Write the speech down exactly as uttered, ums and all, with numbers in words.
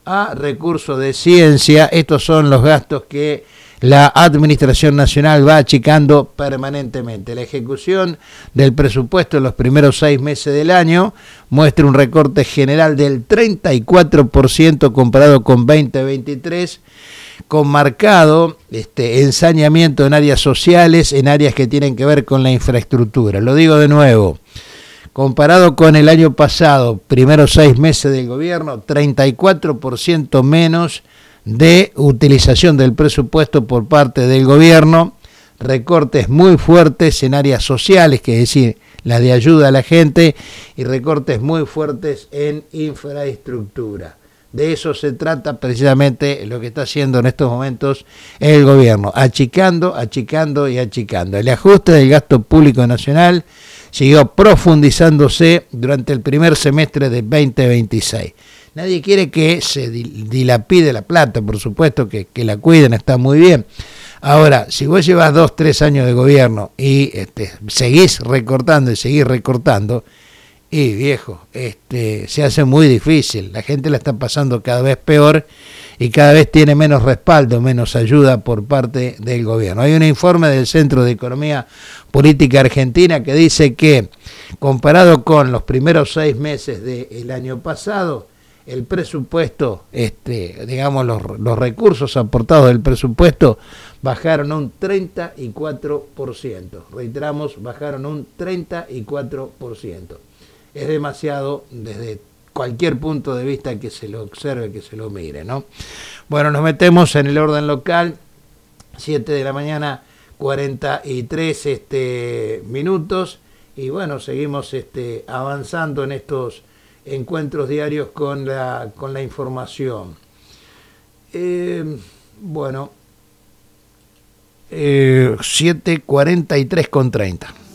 a recursos de ciencia. Estos son los gastos que la Administración Nacional va achicando permanentemente. La ejecución del presupuesto en los primeros seis meses del año muestra un recorte general del treinta y cuatro por ciento comparado con veinte veintitrés, con marcado este, ensañamiento en áreas sociales, en áreas que tienen que ver con la infraestructura. Lo digo de nuevo, comparado con el año pasado, primeros seis meses del gobierno, treinta y cuatro por ciento menos de utilización del presupuesto por parte del gobierno, recortes muy fuertes en áreas sociales, que es decir, la de ayuda a la gente, y recortes muy fuertes en infraestructura. De eso se trata precisamente lo que está haciendo en estos momentos el gobierno, achicando, achicando y achicando. El ajuste del gasto público nacional siguió profundizándose durante el primer semestre de veinte veintiséis. Nadie quiere que se dilapide la plata, por supuesto que, que la cuiden, está muy bien. Ahora, si vos llevas dos, tres años de gobierno y este, seguís recortando y seguís recortando, y viejo, este, se hace muy difícil. La gente la está pasando cada vez peor y cada vez tiene menos respaldo, menos ayuda por parte del gobierno. Hay un informe del Centro de Economía Política Argentina que dice que, comparado con los primeros seis meses del año pasado, el presupuesto, este, digamos, los, los recursos aportados del presupuesto bajaron un treinta y cuatro por ciento. Reiteramos, bajaron un treinta y cuatro por ciento. Es demasiado desde cualquier punto de vista que se lo observe, que se lo mire, ¿no? Bueno, nos metemos en el orden local, siete de la mañana, cuarenta y tres este, minutos, y bueno, seguimos este, avanzando en estos encuentros diarios con la, con la información. Eh, bueno, eh, siete cuarenta y tres con treinta.